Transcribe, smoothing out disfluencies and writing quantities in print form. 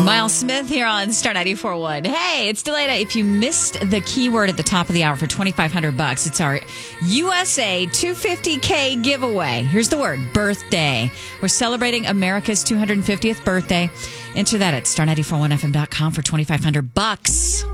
Miles Smith here on Star 94.1. Hey, it's Delana. If you missed the keyword at the top of the hour for $2,500, it's our USA 250K giveaway. Here's the word, birthday. We're celebrating America's 250th birthday. Enter that at star941fm.com for $2,500.